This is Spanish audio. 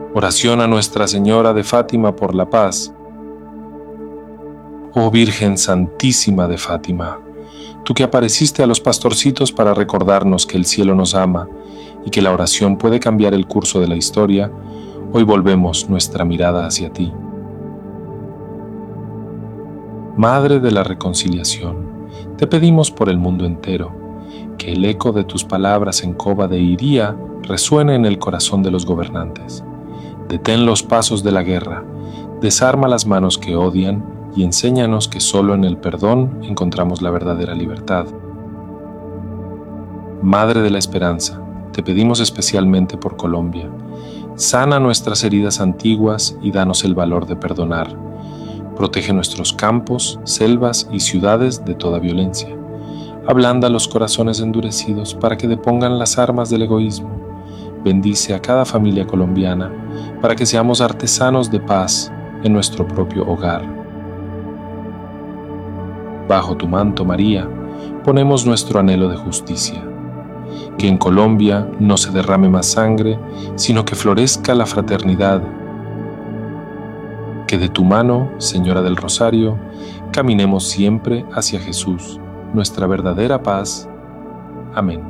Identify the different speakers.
Speaker 1: Oración a Nuestra Señora de Fátima por la paz. Oh Virgen Santísima de Fátima, tú que apareciste a los pastorcitos para recordarnos que el cielo nos ama y que la oración puede cambiar el curso de la historia, hoy volvemos nuestra mirada hacia ti. Madre de la Reconciliación, te pedimos por el mundo entero, que el eco de tus palabras en Cova de Iría resuene en el corazón de los gobernantes. Detén los pasos de la guerra, desarma las manos que odian y enséñanos que solo en el perdón encontramos la verdadera libertad. Madre de la Esperanza, te pedimos especialmente por Colombia. Sana nuestras heridas antiguas y danos el valor de perdonar. Protege nuestros campos, selvas y ciudades de toda violencia. Ablanda los corazones endurecidos para que depongan las armas del egoísmo. Bendice a cada familia colombiana para que seamos artesanos de paz en nuestro propio hogar. Bajo tu manto, María, ponemos nuestro anhelo de justicia. Que en Colombia no se derrame más sangre, sino que florezca la fraternidad. Que de tu mano, Señora del Rosario, caminemos siempre hacia Jesús, nuestra verdadera paz. Amén.